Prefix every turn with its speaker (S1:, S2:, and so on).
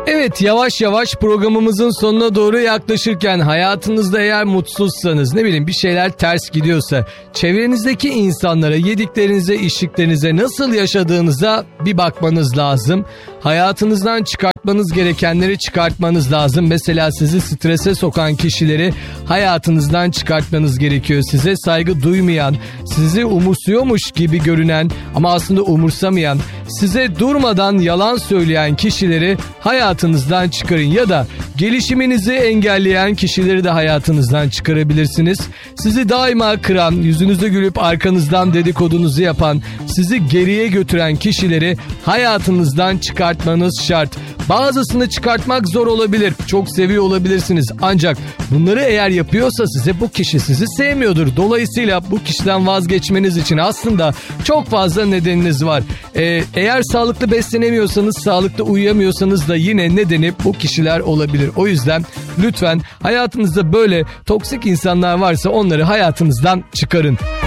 S1: Evet, yavaş yavaş programımızın sonuna doğru yaklaşırken hayatınızda eğer mutsuzsanız, ne bileyim bir şeyler ters gidiyorsa, çevrenizdeki insanlara, yediklerinize, içtiklerinize, nasıl yaşadığınıza bir bakmanız lazım. Hayatınızdan çıkartmanız gerekenleri çıkartmanız lazım. Mesela sizi strese sokan kişileri hayatınızdan çıkartmanız gerekiyor. Size saygı duymayan, sizi umursuyormuş gibi görünen ama aslında umursamayan, size durmadan yalan söyleyen kişileri hayatınızdan çıkarın ya da gelişiminizi engelleyen kişileri de hayatınızdan çıkarabilirsiniz. Sizi daima kıran, yüzünüze gülüp arkanızdan dedikodunuzu yapan, sizi geriye götüren kişileri hayatınızdan çıkartmanız şart. Bazısını çıkartmak zor olabilir, çok seviyor olabilirsiniz ancak bunları eğer yapıyorsa size, bu kişi sizi sevmiyordur. Dolayısıyla bu kişiden vazgeçmeniz için aslında çok fazla nedeniniz var. Eğer sağlıklı beslenemiyorsanız, sağlıklı uyuyamıyorsanız da yine nedeni bu kişiler olabilir. O yüzden lütfen hayatınızda böyle toksik insanlar varsa onları hayatınızdan çıkarın.